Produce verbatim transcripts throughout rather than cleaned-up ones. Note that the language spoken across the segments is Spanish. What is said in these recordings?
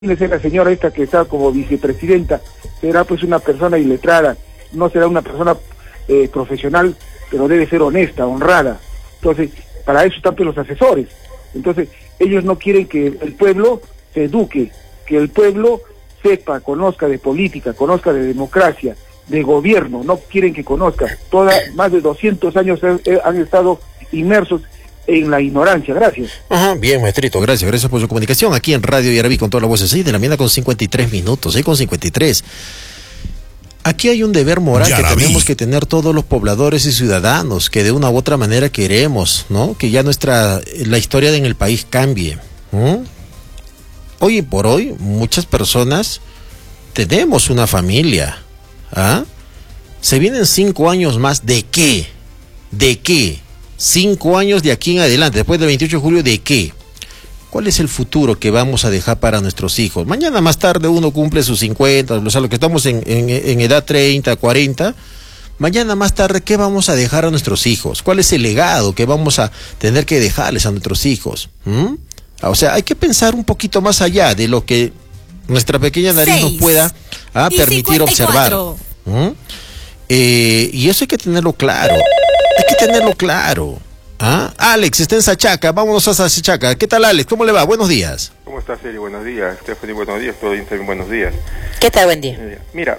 la señora esta que está como vicepresidenta, será pues una persona iletrada, no será una persona eh, profesional, pero debe ser honesta, honrada. Entonces, para eso están pues los asesores. Entonces, ellos no quieren que el pueblo se eduque, que el pueblo sepa, conozca de política, conozca de democracia, de gobierno, no quieren que conozca. Toda, más de doscientos años han, han estado inmersos en la ignorancia. Gracias. Ajá, bien, maestrito, gracias, gracias por su comunicación aquí en Radio Yaraví con toda la voz de seis de la mañana con cincuenta y tres minutos, seis con cincuenta y tres. Aquí hay un deber moral Yaraví. Que tenemos que tener todos los pobladores y ciudadanos, que de una u otra manera queremos, ¿no? Que ya nuestra, la historia en el país cambie. ¿Mm? Hoy por hoy, muchas personas tenemos una familia, ¿ah? Se vienen cinco años más, ¿de qué? ¿De qué? Cinco años de aquí en adelante, después del veintiocho de julio, ¿de qué? ¿Cuál es el futuro que vamos a dejar para nuestros hijos? Mañana más tarde uno cumple sus cincuenta, o sea, los que estamos en, en, en edad treinta, cuarenta, mañana más tarde, ¿qué vamos a dejar a nuestros hijos? ¿Cuál es el legado que vamos a tener que dejarles a nuestros hijos? ¿Mm? O sea, hay que pensar un poquito más allá de lo que nuestra pequeña nariz nos pueda ah, permitir observar. ¿Mm? Eh, y eso hay que tenerlo claro. Hay que tenerlo claro. ¿Ah? Alex está en Sachaca, vámonos a Sachaca. ¿Qué tal, Alex? ¿Cómo le va? Buenos días. ¿Cómo estás, Eri? Buenos días. Stephanie, buenos días. Todo bien, también buenos días. ¿Qué tal? Buen día. Eh, mira,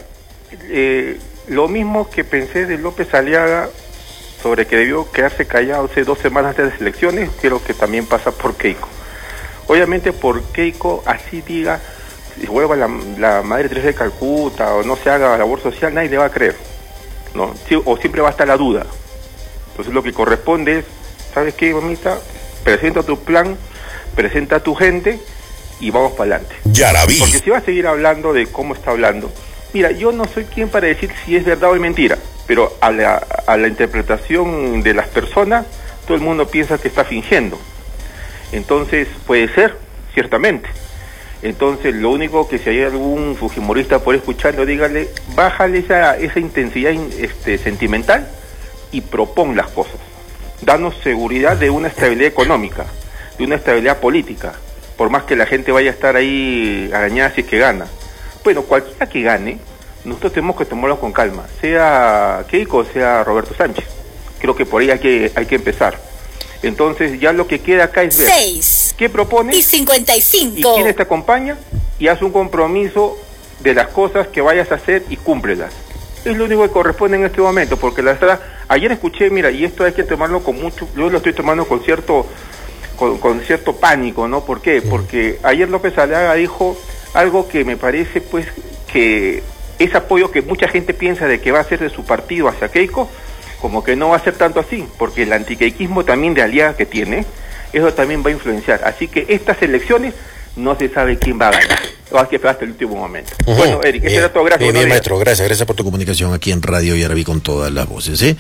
eh, lo mismo que pensé de López Aliaga sobre que debió quedarse callado hace dos semanas antes de las elecciones, creo que también pasa por Keiko. Obviamente por Keiko, así diga, si vuelva la, la Madre Teresa de Calcuta o no se haga labor social, nadie le va a creer, ¿no? Sí, o siempre va a estar la duda. Entonces lo que corresponde es, ¿sabes qué, mamita? Presenta tu plan, presenta a tu gente y vamos para adelante. Yaraví. Porque si va a seguir hablando de cómo está hablando, mira, yo no soy quien para decir si es verdad o es mentira, pero a la, a la interpretación de las personas, todo el mundo piensa que está fingiendo. Entonces, puede ser, ciertamente. Entonces, lo único que si hay algún fujimorista por escuchando, dígale, bájale esa, esa intensidad este, sentimental y propon las cosas. Danos seguridad de una estabilidad económica, de una estabilidad política, por más que la gente vaya a estar ahí arañada si es que gana. Bueno, cualquiera que gane, nosotros tenemos que tomarlo con calma, sea Keiko o sea Roberto Sánchez. Creo que por ahí hay que, hay que empezar. Entonces, ya lo que queda acá es ver seis qué propone y cincuenta y cinco. Y quién te acompaña y haz un compromiso de las cosas que vayas a hacer y cúmplelas. Es lo único que corresponde en este momento, porque la verdad, ayer escuché, mira, y esto hay que tomarlo con mucho, yo lo estoy tomando con cierto con, con cierto pánico, ¿no? ¿Por qué? Porque ayer López Aliaga dijo algo que me parece, pues, que ese apoyo que mucha gente piensa de que va a ser de su partido hacia Keiko, como que no va a ser tanto así, porque el antiqueiquismo también de Aliaga que tiene, eso también va a influenciar. Así que estas elecciones no se sabe quién va a ganar. Hay que esperar hasta el último momento. Uh-huh. Bueno, Eric, ese era todo. Gracias. Bien, bien, maestro, gracias, gracias por tu comunicación aquí en Radio Yaraví con todas las voces, ¿eh?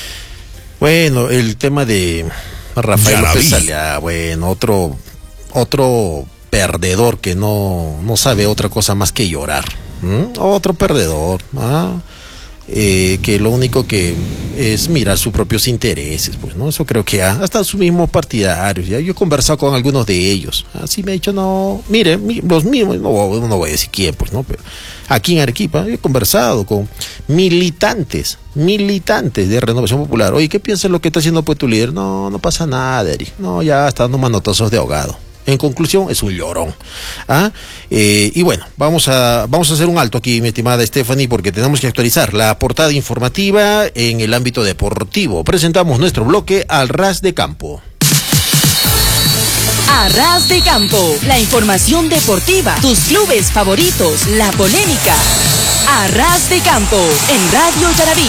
Bueno, el tema de Rafael Yaraví. López Aliaga, bueno, otro, otro perdedor que no, no sabe otra cosa más que llorar. ¿Mm? Otro perdedor, ¿ah? Eh, que lo único que es mirar sus propios intereses, pues, ¿no? Eso creo que ha, hasta sus mismos partidarios, ya yo he conversado con algunos de ellos, así me ha dicho, no, mire, mi, los mismos, no, no voy a decir quién, pues, ¿no? Pero aquí en Arequipa he conversado con militantes, militantes de Renovación Popular. Oye, ¿qué piensas de lo que está haciendo pues tu líder? No, no pasa nada, Eric, no, ya está dando manotazos de ahogado. En conclusión, es un llorón. ¿Ah? Eh, y bueno, vamos a, vamos a hacer un alto aquí, mi estimada Stephanie, porque tenemos que actualizar la portada informativa en el ámbito deportivo. Presentamos nuestro bloque Al Ras de Campo. A Ras de Campo, la información deportiva, tus clubes favoritos, la polémica. A Ras de Campo, en Radio Yaraví.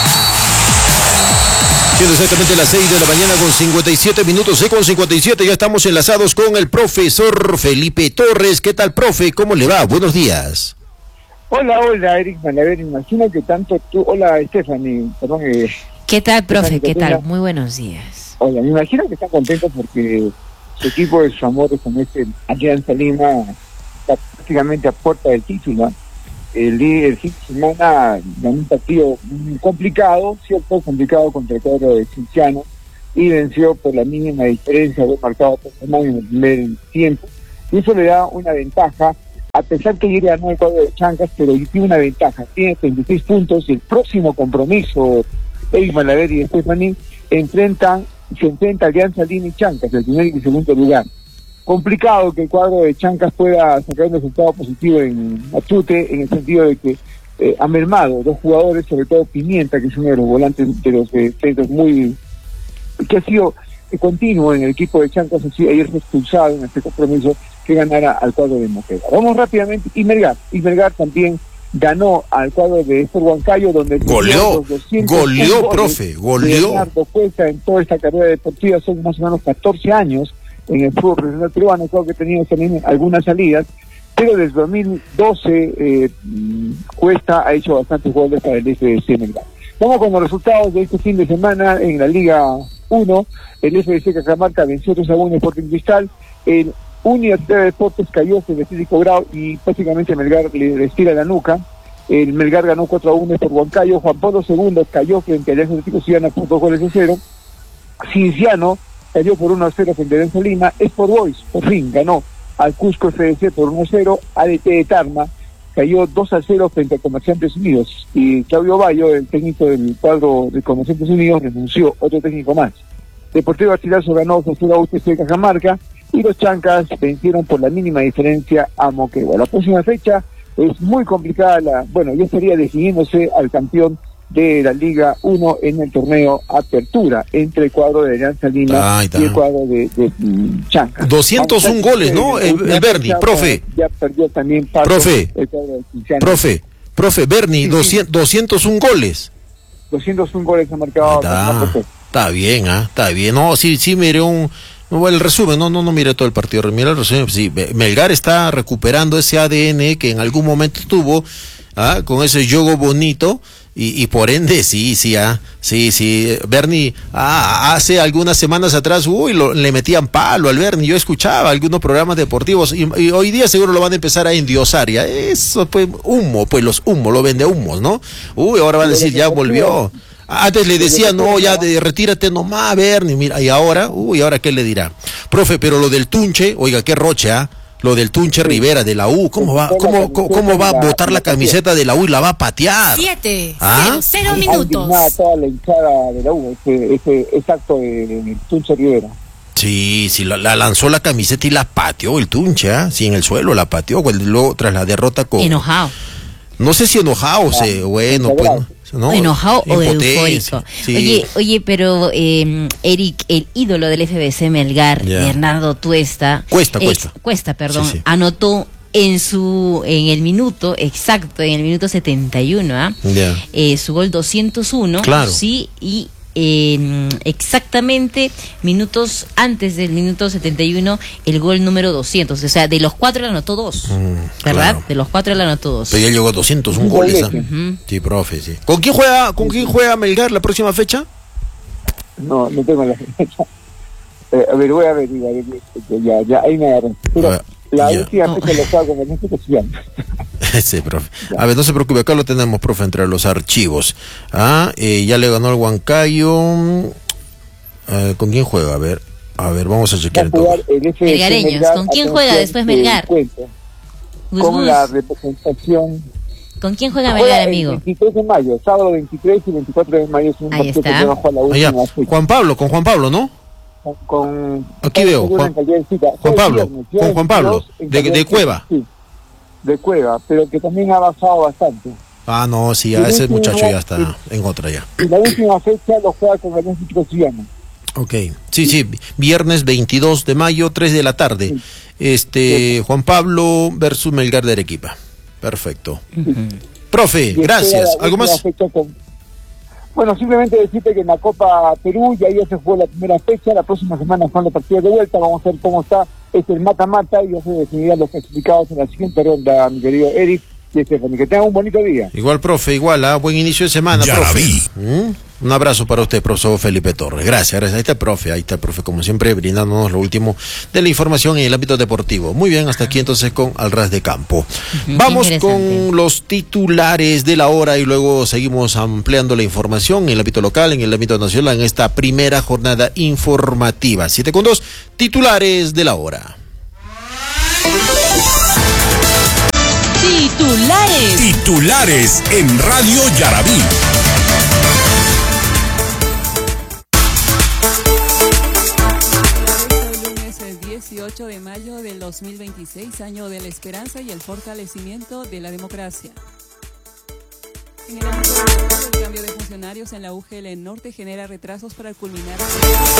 Siendo exactamente las seis de la mañana con cincuenta y siete minutos, seis con cincuenta y siete, ya estamos enlazados con el profesor Felipe Torres. ¿Qué tal, profe? ¿Cómo le va? Buenos días. Hola, hola, Eric Malaver, imagino que tanto tú... Hola, Stephanie, perdón. Eh, ¿Qué tal, profe? Stephanie, ¿Qué tal? tenga... Muy buenos días. Hola, me imagino que está contento porque su equipo de sus amores con este Alianza Lima está prácticamente a puerta del título. El líder fin de semana ganó un partido complicado, cierto, complicado contra el cuadro de Cienciano, y venció por la mínima diferencia, fue marcado por semana en el primer tiempo, y eso le da una ventaja a pesar que ayer ganó el cuadro de Chancas, pero tiene una ventaja, tiene treinta y seis puntos, y el próximo compromiso, Eric Malaver y Stephanie, enfrentan, se enfrenta Alianza Lima y Chancas, el primer y el segundo lugar. Complicado que el cuadro de Chancas pueda sacar un resultado positivo en Matute, en el sentido de que eh, ha mermado dos jugadores, sobre todo Pimienta, que es uno de los volantes de los eh, centros muy, que ha sido eh, continuo en el equipo de Chancas, así ayer fue expulsado en este compromiso que ganara al cuadro de Moquegua. Vamos rápidamente, y Melgar, y Melgar también ganó al cuadro de Héctor Huancayo, donde goleó, goleó, profe, goleó. Leonardo Cuesta en toda esta carrera deportiva, son más o menos catorce años en el fútbol profesional peruano, creo que tenía también algunas salidas, pero desde dos mil doce eh, Cuesta ha hecho bastantes goles para el F D C Melgar. Vamos con los resultados de este fin de semana en la Liga uno, el F D C Cajamarca venció tres a uno en Sporting Cristal, el Universidad de Deportes cayó en el Atlético Grau y prácticamente Melgar le estira la nuca. El Melgar ganó cuatro a uno por Huancayo. Juan Pablo segundo cayó frente a Alianza Atlético Ciudadana por dos goles a cero. Cienciano cayó por uno a cero frente a Alianza Lima. Sport Boys, por fin, ganó al Cusco F D C por uno a cero. A D T de Tarma cayó dos a cero frente a Comerciantes Unidos. Y Claudio Bayo, el técnico del cuadro de Comerciantes Unidos, renunció, otro técnico más. Deportivo Garcilaso ganó dos a cero a U T C de Cajamarca. Y los Chancas vencieron por la mínima diferencia a Moquegua. La próxima fecha es muy complicada, la, bueno, ya estaría definiéndose al campeón de la Liga uno en el torneo Apertura, entre el cuadro de Alianza Lima ah, y el cuadro de, de um, Chancas. doscientos uno goles, ¿no? El, el Berni, profe. Ya perdió también Pato, profe, el cuadro de Cinciano. profe, profe, Berni, sí, doscientos, sí. doscientos uno goles. doscientos uno goles ha marcado. Está, está bien, ¿ah? ¿eh? Está bien. No, sí, sí, miré un... No, el resumen, no, no, no mire todo el partido, mira el resumen, sí, Melgar está recuperando ese A D N que en algún momento tuvo, ¿ah? Con ese juego bonito, y, y por ende, sí, sí, ah, sí, sí, Berni, ah, hace algunas semanas atrás, uy, lo, le metían palo al Berni, yo escuchaba algunos programas deportivos, y, y hoy día seguro lo van a empezar a endiosar, ya, eso, pues, humo, pues los humos, lo vende humos, ¿no? Uy, ahora van a decir, ya volvió. Antes le decía, no, ya de, retírate nomás, Berni, mira, y ahora, uy, ¿ahora qué le dirá? Profe, pero lo del Tunche, oiga, qué roche, ¿ah? Lo del Tunche Rivera de la U, ¿cómo va, cómo, cómo, cómo va a botar la camiseta de la U y la va a patear? Siete, ¿Ah? cero, cero minutos. Toda la hinchada de la U, ese, ese, ese acto de Tunche Rivera. Sí, sí, la, la lanzó la camiseta y la pateó el Tunche, ¿ah? Sí, en el suelo la pateó, luego tras la derrota con... Enojado. No sé si enojado, ah, se, bueno, pues... ¿no? Enojado o eufórico. Sí. Oye, oye, pero eh, Eric, el ídolo del F B C Melgar, yeah. Bernardo Tuesta, Cuesta, eh, Cuesta, Cuesta, perdón, sí, sí. anotó en su en el minuto exacto, en el minuto setenta y uno, ¿ah? Yeah. Eh, su gol doscientos uno, claro. Sí, y eh, exactamente minutos antes del minuto setenta y uno el gol número doscientos, o sea, de los cuatro le anotó dos, mm, ¿verdad? Claro. De los cuatro le anotó dos. Pero ya llegó a doscientos un goles, ¿ah? Uh-huh. Sí, profe, sí. ¿Con quién juega, con quién juega Melgar la próxima fecha? No, no tengo la fecha. Eh, a ver, voy a ver, ya, ya, ahí me agarré. Pero la última fecha lo juega con el Atlético Ciudadana. Sí, profe. A ver, no se preocupe, acá lo tenemos, profe, entre los archivos. Ah, eh, ya le ganó el Huancayo. Eh, ¿Con quién juega? A ver, a ver, vamos a chequear el todo. Melgareños, ¿con quién juega después Melgar? Con la representación. ¿Con quién juega Melgar, amigo? El veintitrés de mayo, sábado veintitrés y veinticuatro de mayo. Es un Ahí está. Que bajo la última Allá. Juan Pablo, con Juan Pablo, ¿no? Con, con aquí veo, Juan, Juan Pablo, con Juan Pablo, de, de Cueva. Sí, de Cueva, pero que también ha bajado bastante. Ah, no, sí, a ese muchacho ya está y, en otra ya. Y la última fecha lo juega con el Atlético Ciudadana. Ok, sí, sí, viernes veintidós de mayo, tres de la tarde. Sí. Este, sí. Juan Pablo versus Melgar de Arequipa. Perfecto. Sí. Profe, gracias. ¿Algo más? Con... Bueno, simplemente decirte que en la Copa Perú ya ya se jugó la primera fecha, la próxima semana son los partidos de vuelta, vamos a ver cómo está, es el mata-mata y ya se definirán los clasificados en la siguiente ronda, mi querido Eric y Stephanie. Que tengan un bonito día. Igual, profe, igual, ¿eh? Buen inicio de semana, ya profe. La vi. ¿Mm? Un abrazo para usted, profesor Felipe Torres. Gracias, gracias. Ahí está el profe, ahí está el profe, como siempre, brindándonos lo último de la información en el ámbito deportivo. Muy bien, hasta aquí entonces con Al Ras de Campo. Uh-huh, Vamos con los titulares de la hora y luego seguimos ampliando la información en el ámbito local, en el ámbito nacional, en esta primera jornada informativa. Siete con dos, titulares de la hora. Titulares. Titulares en Radio Yarabí. dieciocho de mayo del dos mil veintiséis, año de la esperanza y el fortalecimiento de la democracia. En el ámbito del cambio de funcionarios en la U G L Norte genera retrasos para culminar